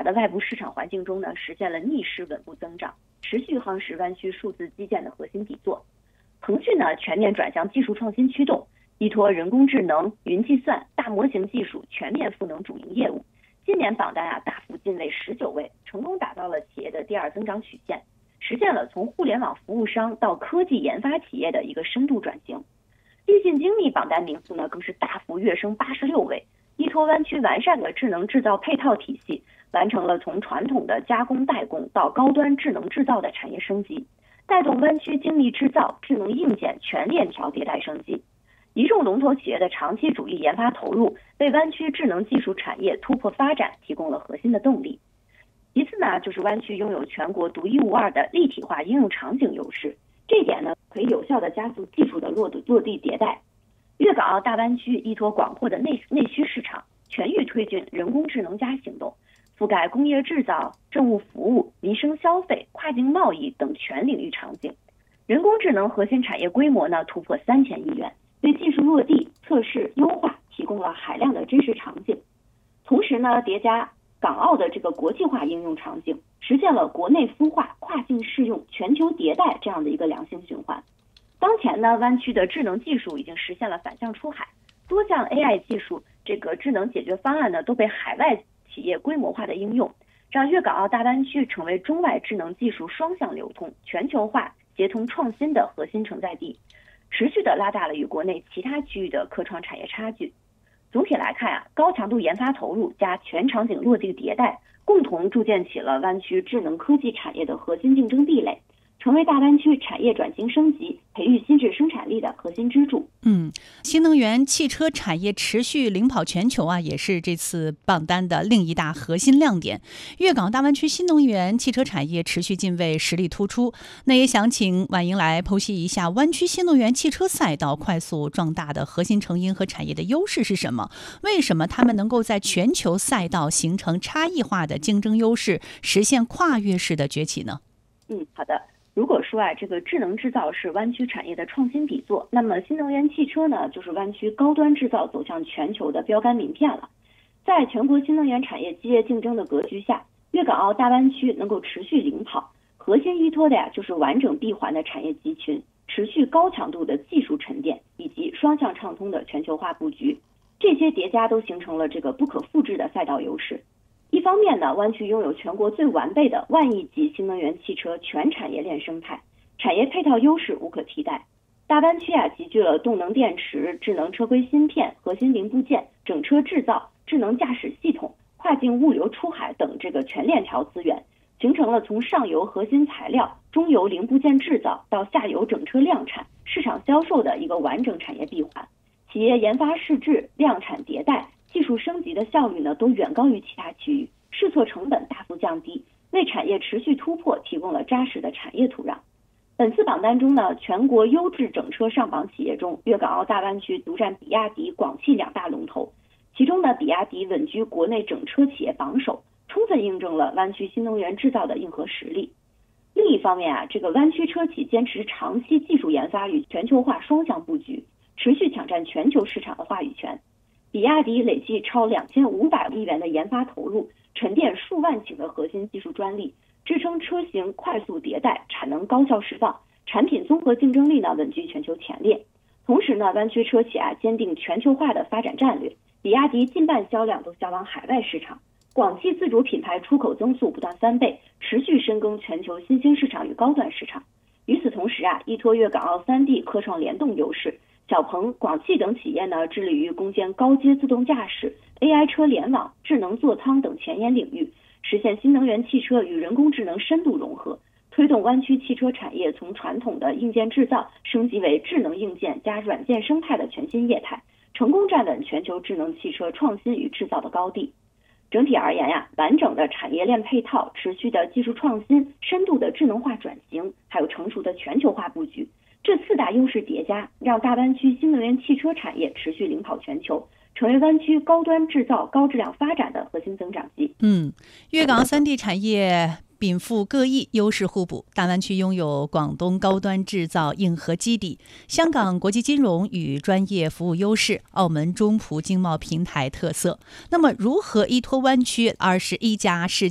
杂的外部市场环境中呢，实现了逆势稳步增长，持续夯实湾区数字基建的核心底座。腾讯呢全面转向技术创新驱动，依托人工智能、云计算、大模型技术全面赋能主营业务。今年榜单大幅进位19位，成功打造了企业的第二增长曲线，实现了从互联网服务商到科技研发企业的一个深度转型。立信精密榜单名次呢更是大幅跃升86位，依托湾区完善的智能制造配套体系，完成了从传统的加工代工到高端智能制造的产业升级，带动湾区精密制造、智能硬件全链条迭代升级。一众龙头企业的长期主力研发投入，为湾区智能技术产业突破发展提供了核心的动力。其次呢，就是湾区拥有全国独一无二的立体化应用场景优势，这一点呢，可以有效地加速技术的落地迭代。粤港澳大湾区依托广阔的内需市场，全域推进人工智能加行动，覆盖工业制造、政务服务、民生消费、跨境贸易等全领域场景。人工智能核心产业规模呢突破3000亿元，对技术落地、测试、优化提供了海量的真实场景。同时呢，叠加港澳的这个国际化应用场景，实现了国内孵化、跨境适用、全球迭代这样的一个良性循环。当前呢，湾区的智能技术已经实现了反向出海，多项 AI 技术这个智能解决方案呢都被海外企业规模化的应用，让粤港澳大湾区成为中外智能技术双向流通、全球化协同创新的核心承载地，持续的拉大了与国内其他区域的科创产业差距。总体来看高强度研发投入加全场景落地迭代，共同筑建起了湾区智能科技产业的核心竞争壁垒，成为大湾区产业转型升级、培育新质生产力的核心支柱。 新能源汽车产业持续领跑全球也是这次榜单的另一大核心亮点。粤港大湾区新能源汽车产业持续进位，实力突出。那也想请婉莹来剖析一下湾区新能源汽车赛道快速壮大的核心成因和产业的优势是什么？为什么他们能够在全球赛道形成差异化的竞争优势，实现跨越式的崛起呢？ 好的。如果说这个智能制造是湾区产业的创新底座，那么新能源汽车呢，就是湾区高端制造走向全球的标杆名片了。在全国新能源产业激烈竞争的格局下，粤港澳大湾区能够持续领跑，核心依托的就是完整闭环的产业集群，持续高强度的技术沉淀，以及双向畅通的全球化布局。这些叠加都形成了这个不可复制的赛道优势。一方面呢，湾区拥有全国最完备的万亿级新能源汽车全产业链生态，产业配套优势无可替代。大湾区集聚了动能电池、智能车规芯片、核心零部件、整车制造、智能驾驶系统、跨境物流出海等这个全链条资源，形成了从上游核心材料、中游零部件制造到下游整车量产、市场销售的一个完整产业闭环。企业研发试制、量产迭代、技术升级的效率呢，都远高于其他区域，试错成本大幅降低，为产业持续突破提供了扎实的产业土壤。本次榜单中呢，全国优质整车上榜企业中，粤港澳大湾区独占比亚迪、广汽两大龙头，其中呢，比亚迪稳居国内整车企业榜首，充分印证了湾区新能源制造的硬核实力。另一方面这个湾区车企坚持长期技术研发与全球化双向布局，持续抢占全球市场的话语权。比亚迪累计超2500亿元的研发投入，沉淀数万起的核心技术专利，支撑车型快速迭代，产能高效释放，产品综合竞争力呢稳居全球前列。同时呢，湾区车企坚定全球化的发展战略，比亚迪近半销量都销往海外市场，广汽自主品牌出口增速不断翻倍，持续深耕全球新兴市场与高端市场。与此同时依托粤港澳3地科创联动优势，小鹏、广汽等企业呢，致力于攻坚高阶自动驾驶、AI 车联网、智能座舱等前沿领域，实现新能源汽车与人工智能深度融合，推动湾区汽车产业从传统的硬件制造升级为智能硬件加软件生态的全新业态，成功站稳全球智能汽车创新与制造的高地。整体而言完整的产业链配套、持续的技术创新、深度的智能化转型，还有成熟的全球化布局，这4大优势叠加，让大湾区新能源汽车产业持续领跑全球，成为湾区高端制造、高质量发展的核心增长极。 粤港3地产业禀赋各异，优势互补。大湾区拥有广东高端制造硬核基底，香港国际金融与专业服务优势，澳门中葡经贸平台特色。那么，如何依托湾区21+世